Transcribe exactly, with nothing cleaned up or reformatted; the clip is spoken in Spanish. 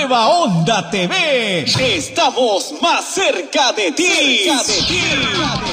nueva Onda T V. Estamos más cerca de ti. Cerca de ti.